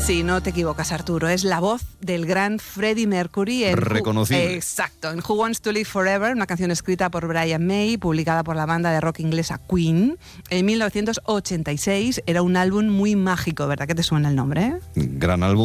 Sí, no te equivocas, Arturo. Es la voz del gran Freddie Mercury. Reconocible. Exacto. En Who Wants to Live Forever, una canción escrita por Brian May, publicada por la banda de rock inglesa Queen en 1986. Era un álbum muy mágico, ¿verdad que te suena el nombre? Gran álbum.